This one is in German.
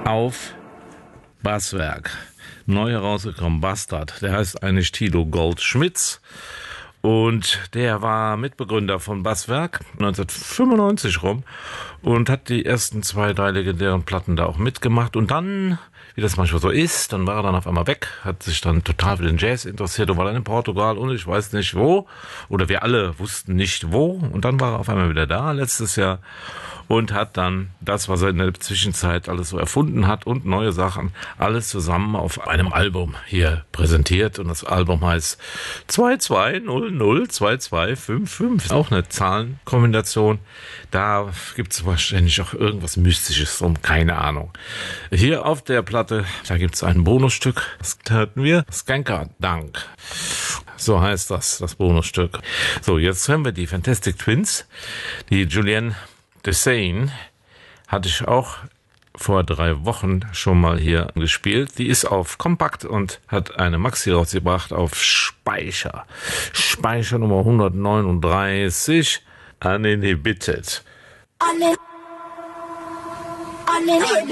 auf Basswerk. Neu herausgekommen, Bastard. Der heißt eigentlich Tilo Goldschmitz. Und der war Mitbegründer von Basswerk 1995 rum und hat die ersten 2, 3 legendären Platten da auch mitgemacht. Und dann, wie das manchmal so ist, dann war er dann auf einmal weg, hat sich dann total für den Jazz interessiert und war dann in Portugal und ich weiß nicht wo. Oder wir alle wussten nicht wo. Und dann war er auf einmal wieder da letztes Jahr und hat dann das, was er in der Zwischenzeit alles so erfunden hat und neue Sachen, alles zusammen auf einem Album hier präsentiert. Und das Album heißt 22002255. Auch eine Zahlenkombination. Da gibt es wahrscheinlich auch irgendwas Mystisches drum, keine Ahnung. Hier auf der Platte, da gibt es ein Bonusstück. Das hörten wir. Skanker Dank. So heißt das Bonusstück. So, jetzt hören wir die Fantastic Twins. Die Julienne Dessain hatte ich auch vor 3 Wochen schon mal hier gespielt. Die ist auf Kompakt und hat eine Maxi rausgebracht auf Speicher. Speicher Nummer 139. Uninhibited.